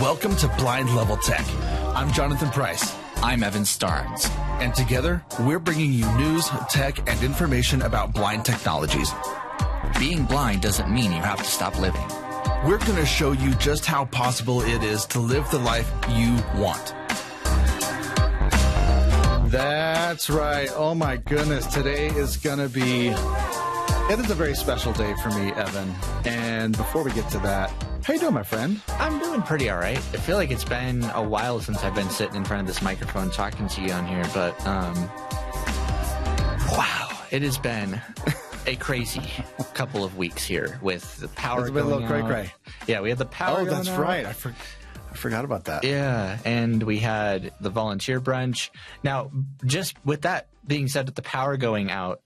Welcome to Blind Level Tech. I'm Jonathan Price. I'm Evan Starnes. And together, we're bringing you news, tech, and information about blind technologies. Being blind doesn't mean you have to stop living. We're going to show you just how possible it is to live the life you want. That's right. Oh my goodness. Today is going to be... It is a very special day for me, Evan. And before we get to that, how you doing, my friend? I'm doing pretty all right. I feel like it's been a while since I've been sitting in front of this microphone talking to you on here, but wow, it has been a crazy couple of weeks here with the power It's been going a little out. cray-cray. Yeah, we had the power Oh, going that's out. right. I forgot about that. Yeah, and we had the volunteer brunch. Now, just with that being said, with the power going out,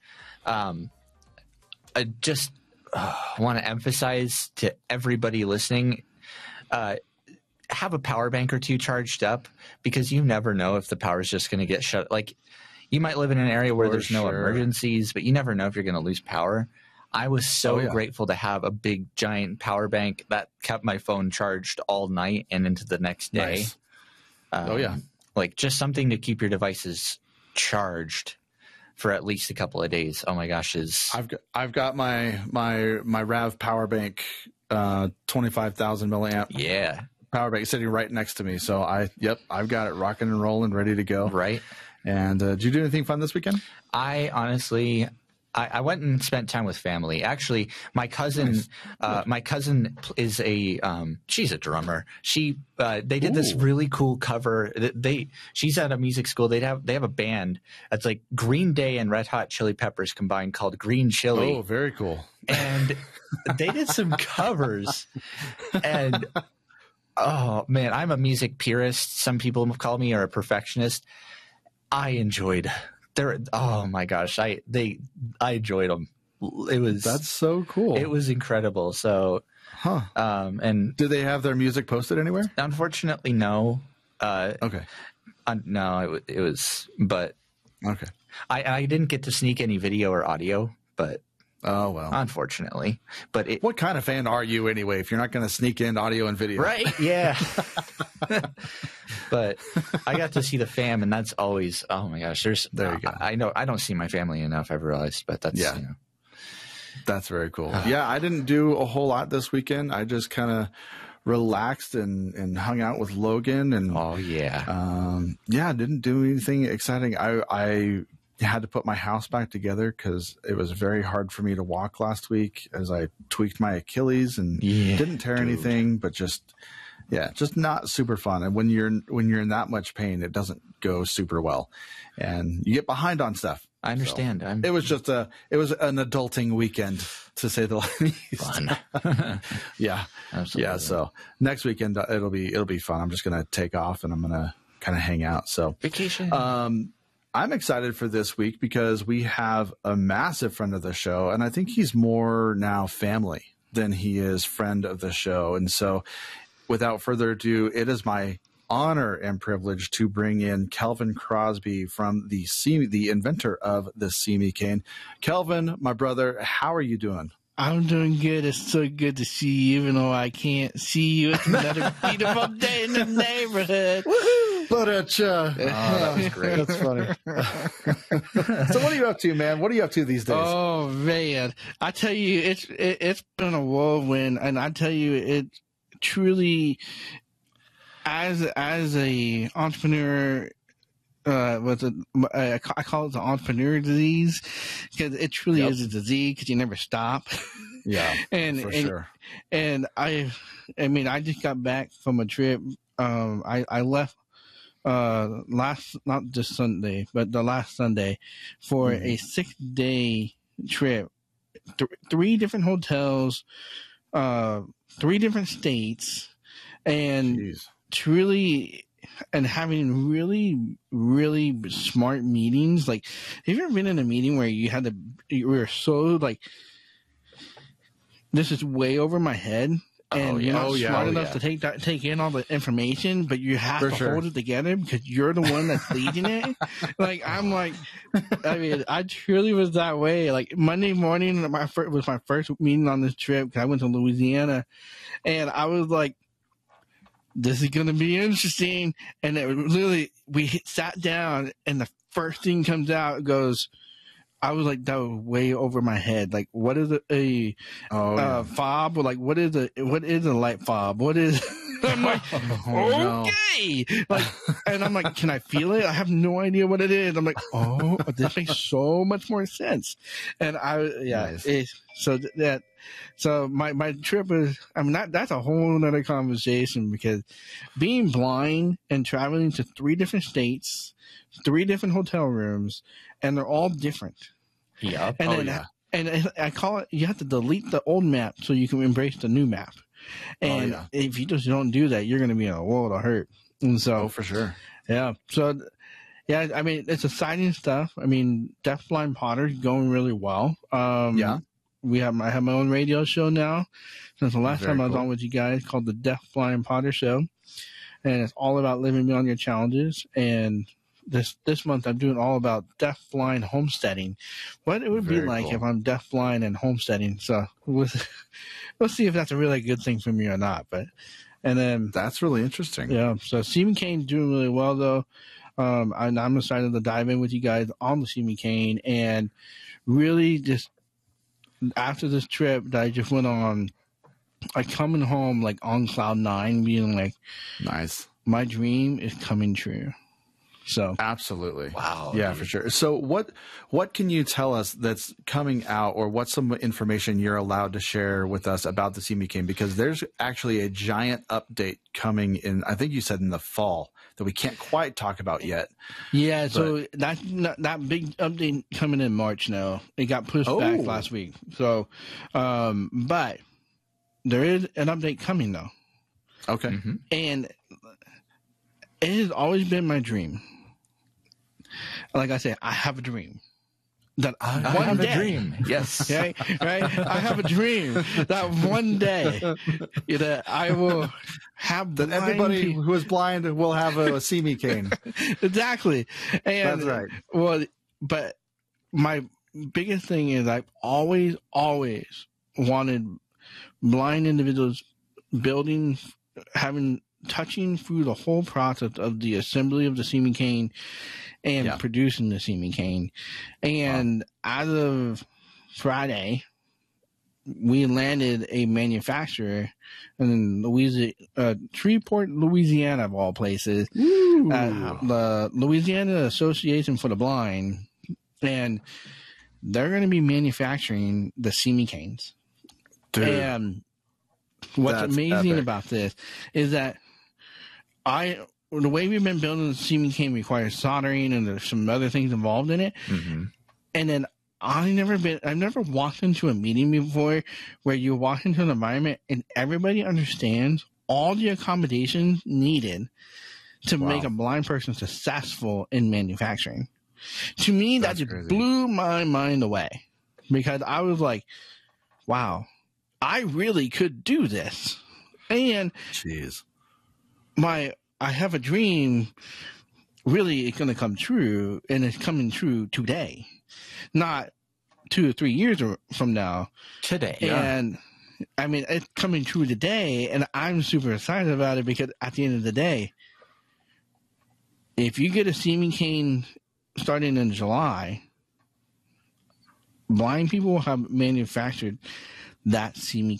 I just want to emphasize to everybody listening, have a power bank or two charged up, because you never know if the power is just going to get shut. Like, you might live in an area where there's no emergencies, but you never know if you're going to lose power. I was so grateful to have a big, giant power bank that kept my phone charged all night and into the next day. Nice. Like, just something to keep your devices charged for at least a couple of days. Oh my gosh, I've got my Rav power bank, 25,000 milliamp power bank sitting right next to me. So I've got it rocking and rolling, ready to go. Right. And did you do anything fun this weekend? I honestly, I went and spent time with family. Actually, my cousin, my cousin is she's a drummer. They did this really cool cover. She's at a music school. They have a band that's like Green Day and Red Hot Chili Peppers combined called Green Chili. Oh, very cool. And they did some covers, and oh man, I'm a music purist. Some people call me a perfectionist. I enjoyed. Oh my gosh, I enjoyed them. That's so cool. It was incredible. So, and do they have their music posted anywhere? Unfortunately, no. Okay. No, it was, but okay. I didn't get to sneak any video or audio, but oh well, unfortunately. But what kind of fan are you anyway? If you're not going to sneak in audio and video, right? Yeah. But I got to see the fam, and that's always, oh my gosh. There you go. I know I don't see my family enough, I've realized, but that's that's very cool. Yeah, I didn't do a whole lot this weekend. I just kind of relaxed and hung out with Logan, and didn't do anything exciting. I had to put my house back together because it was very hard for me to walk last week as I tweaked my Achilles and didn't tear anything, but just not super fun. And when you're in that much pain, it doesn't go super well, and you get behind on stuff. I understand. So it was an adulting weekend, to say the least. Fun. Yeah. Absolutely. Yeah. So next weekend it'll be fun. I'm just gonna take off and I'm gonna kind of hang out. So vacation. I'm excited for this week because we have a massive friend of the show, and I think he's more now family than he is friend of the show. And so, without further ado, it is my honor and privilege to bring in Kelvin Crosby from the inventor of the See-Me cane. Kelvin, my brother, how are you doing? I'm doing good. It's so good to see you, even though I can't see you. It's another beautiful day in the neighborhood. Woohoo! But that was great. That's funny. So what are you up to, man? What are you up to these days? Oh, man. I tell you, it's been a whirlwind, and I tell you, it truly, as a entrepreneur, I call it the entrepreneur disease, because it truly is a disease because you never stop. Yeah, sure. And I mean, I just got back from a trip. I left not this Sunday, but the last Sunday for a 6-day trip, 3 different hotels, 3 different states, and truly, and having really, really smart meetings. Like, have you ever been in a meeting where you were so like, this is way over my head, and you're not smart enough to take in all the information, but you have to hold it together because you're the one that's leading it. Like, I'm like, I mean, I truly was that way. Like, Monday morning was my first meeting on this trip because I went to Louisiana, and I was like, this is going to be interesting. And it literally, we sat down and the first thing comes out goes, I was like, that was way over my head. Like, what is a fob? Like, what is a light fob? What is, I'm like, okay. Like, and I'm like, can I feel it? I have no idea what it is. I'm like, oh, this makes so much more sense. And nice. So my trip is, I mean, that's a whole nother conversation, because being blind and traveling to 3 different states, 3 different hotel rooms, and they're all different. Yeah. And I call it, you have to delete the old map so you can embrace the new map. And if you just don't do that, you're going to be in a world of hurt. And so, for sure. Yeah. So, yeah, I mean, it's exciting stuff. I mean, Deaf Blind Potter's going really well. I have my own radio show now since the last time I was on with you guys, called the Deaf Blind Potter Show. And it's all about living beyond your challenges. And this month I'm doing all about deaf blind homesteading. What it would be like if I'm deaf blind and homesteading. So we'll see if that's a really good thing for me or not. And then that's really interesting. Yeah. So Stephen Kane's doing really well though. I'm excited to dive in with you guys on the Stephen Kane, and really just after this trip that I just went on, like coming home like on cloud 9, being like, nice, my dream is coming true. So absolutely. Wow. Yeah, for sure. So what can you tell us that's coming out, or what's some information you're allowed to share with us about the Stephen Kane? Because there's actually a giant update coming in, I think you said in the fall, that we can't quite talk about yet. Yeah. So that big update coming in March now. It got pushed back last week. So, but there is an update coming though. Okay. Mm-hmm. And it has always been my dream. Like I said, I have a dream that I have a dream. Yes. Okay, right. I have a dream that one day, that I will have that everybody who is blind will have a Stephen Kane. Exactly. And that's right. Well, but my biggest thing is I've always wanted blind individuals touching through the whole process of the assembly of the Stephen Kane and producing the Stephen Kane. And as of Friday, we landed a manufacturer in Shreveport, Louisiana, of all places, the Louisiana Association for the Blind, and they're going to be manufacturing the Stephen Kanes. Dude, and what's amazing about this is that the way we've been building the Stephen Kane requires soldering, and there's some other things involved in it. Mm-hmm. And then I've never walked into a meeting before where you walk into an environment and everybody understands all the accommodations needed to make a blind person successful in manufacturing. To me, that just blew my mind away, because I was like, wow, I really could do this. And I have a dream, really, it's going to come true, and it's coming true today, not 2 or 3 years from now. Today. And I mean, it's coming true today, and I'm super excited about it, because at the end of the day, if you get a Stephen Kane starting in July, blind people will have manufactured that Stephen